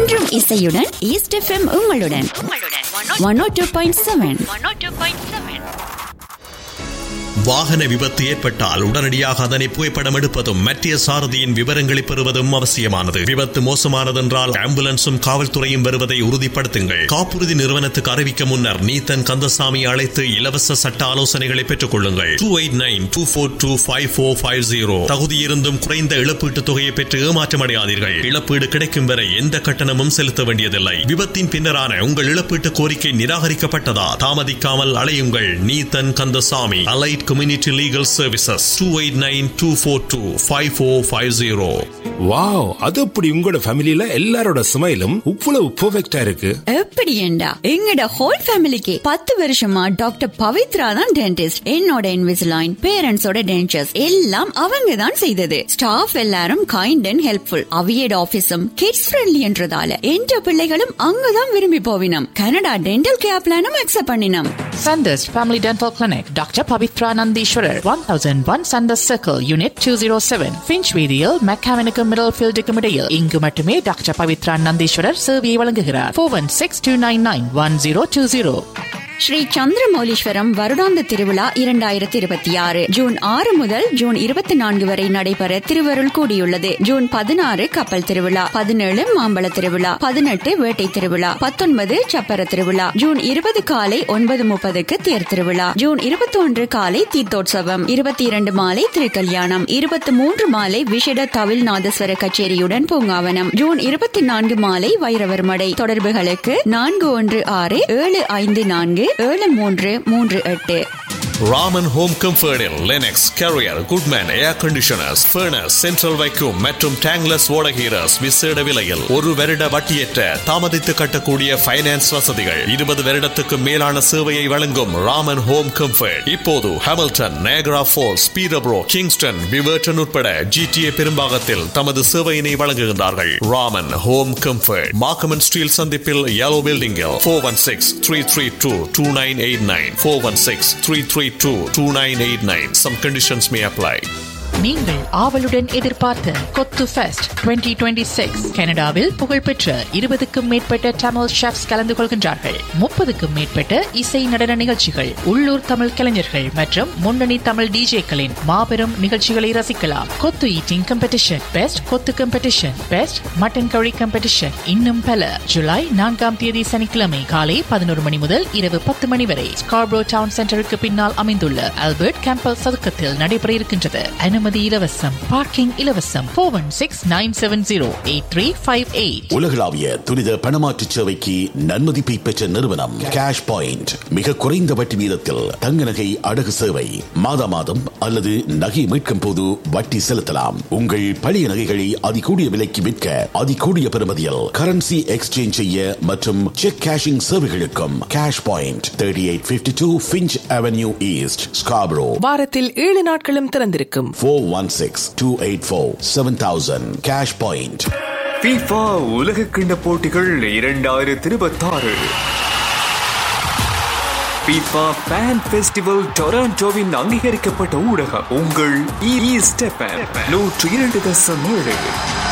என்றும் இசையுடன் east FM உங்களுடன் 102.7. வாகன விபத்து ஏற்பட்டால் உடனடியாக அதனை புகைப்படம் எடுப்பதும் மத்திய சாரதியின் விவரங்களை பெறுவதும் அவசியமானது. விபத்து மோசமானதென்றால் ஆம்புலன்ஸும் காவல்துறையும் வருவதை உறுதிப்படுத்துங்கள். காப்புறுதி நிறுவனத்துக்கு அறிவிக்க முன்னர் நீத்தன் கந்தசாமி அழைத்து இலவச சட்ட ஆலோசனைகளை பெற்றுக் கொள்ளுங்கள். 2892425450. தகுதியிருந்தும் குறைந்த இழப்பீட்டுத் தொகையை பெற்று ஏமாற்றமடையாதீர்கள். இழப்பீடு கிடைக்கும் வரை எந்த கட்டணமும் செலுத்த வேண்டியதில்லை. விபத்தின் பின்னரான உங்கள் இழப்பீட்டு கோரிக்கை நிராகரிக்கப்பட்டதா? தாமதிக்காமல் அலையுங்கள். Neethan Kandasamy, Allied Community Legal Services, 2824255450. Wow, அது அப்படி உங்களோட ஃபேமிலில எல்லாரோட ஸ்மைலும் இவ்வளவு பெர்ஃபெக்ட்டா இருக்கு. எப்படி ஏண்டா எங்கட ஹோல் ஃபேமிலிக்கு 10 வருஷமா டாக்டர் பவித்ரா தான் டென்டிஸ்ட். என்னோட இன்விசிலைன், பேரண்ட்ஸோட டென்டர்ஸ் எல்லாம் அவங்க தான் செய்தது. ஸ்டாஃப் எல்லாரும் kind and helpful. அவியட் ஆபீஸும் kids friendly என்றதால என்ற பிள்ளைகளும் அங்கதான் விரும்பி போவினம். கனடா டென்டல் கேர் பிளானும் அக்செப்ட் பண்ணினோம். Sanders Family Dental Clinic, Dr. Pavitra Nandishwarar, 1001 Sanders Circle, Unit 207, Finchweedial, Mechanical Middlefield Decumidale. இங்கு மட்டுமே டாக்டர் பவித்ரா நந்தீஸ்வரர் சேவையை வழங்குகிறார். 4162991020. ஸ்ரீ சந்திரமௌலீஸ்வரம் வருடாந்த திருவிழா 2026 ஜூன் 6 முதல் ஜூன் 24 வரை நடைபெற திருவருள் கூடியுள்ளது. ஜூன் 16 கப்பல் திருவிழா, 17 மாம்பழ திருவிழா, 18 வேட்டை திருவிழா, 19 சப்பர திருவிழா, ஜூன் 20 காலை 9:30 தேர் திருவிழா, ஜூன் 21 காலை தீர்த்தோற்சவம், 22 மாலை திருக்கல்யாணம், 23 மாலை விசேட தவில் நாதஸ்வர கச்சேரியுடன் பூங்காவனம், ஜூன் 24 மாலை வைரவர் மடை. தொடர்புகளுக்கு 4167547338. Raman home கம்ஃபர்டில் Linux, carrier, Goodman ஏர் கண்டிஷனர்ஸ், ஃபர்னஸ், சென்ட்ரல் வைக்யூம் மற்றும் டேங்லஸ் ஓடகீரஸ் விசேட விலையில் 1 வருட வட்டியற்ற தாமதித்து கட்டக்கூடிய ஃபைனான்ஸ் வசதிகள். 20 வருடத்துக்கு மேலான சேவையை வழங்கும் ராமன் ஹோம் கம்ஃபர்ட் இப்போது ஹாமில்டன், நயாகரா ஃபால்ஸ், பீரப்ரோ, கிங்ஸ்டன், விவர்டன் உட்பட GTA பெரும்பாகத்தில் தமது சேவையினை வழங்குகின்றார்கள். ராமன் ஹோம் கம்ஃபர்ட் மார்க்கம் ஸ்டீல் சந்திப்பில் yellow பில்டிங்கில் 416-332-2989 416-332-2989. Some conditions may apply. நீங்கள் ஆவலுடன் எதிர்பார்த்த கொத்து ஃபெஸ்ட் 2026 கனடாவில் புகழ்பெற்ற 20க்கும் மேற்பட்ட தமிழ் ஷெஃப்ஸ் கலந்து கொள்கின்றார்கள். 30க்கும் மேற்பட்ட இசை நடன நிகழ்ச்சிகள், உள்ளூர் தமிழ் கலைஞர்கள் மற்றும் முன்னணி தமிழ் டிஜேக்களின் மாபெரும் நிகழ்ச்சிகளை ரசிக்கலாம். கொத்து ஈட்டிங் காம்படிஷன், பெஸ்ட் கொத்து காம்படிஷன், பெஸ்ட் மட்டன் கறி காம்படிஷன், இன்னும் பல. ஜூலை 4ஆம் தேதி சனிக்கிழமை காலை 11 மணி முதல் இரவு 10 மணி வரை ஸ்கார்ப்ரோ டவுன் சென்டருக்கு பின்னால் அமைந்துள்ள ஆல்பர்ட் கேம்பல் சதுக்கத்தில் நடைபெற இருக்கின்றது. அனுமதி இலவசம், பார்க்கிங் இலவசம். 416-970-8358. உலகளாவிய துரித பணமாற்று சேவைக்கு நன்மதிப்பை பெற்ற நிறுவனம் கேஷ் பாயிண்ட். மிக குறைந்த வட்டி வீதத்தில் தங்க நகை அடகு சேவை. மாதா மாதம் அல்லது நகை மீட்கும் போது வட்டி செலுத்தலாம். உங்கள் பழைய நகைகளை அதிகூடிய விலைக்கு விற்க அதிகூடிய பெறுமதியில் கரன்சி எக்ஸ்சேஞ்ச் செய்ய மற்றும் check cashing சேவைகளுக்கும் cash point 3852 Finch Avenue East, Scarborough. வாரத்தில் 7 நாட்களும் திறந்திருக்கும். 416-284-7000 கேஷ் பாயிண்ட். FIFA உலக கிண்ண போட்டிகள் 2026. FIFA Fan Festival டொராண்டோவின் அங்கீகரிக்கப்பட்ட ஊடகம் உங்கள் ஈஸ்ட் எஃப்எம் 102.7.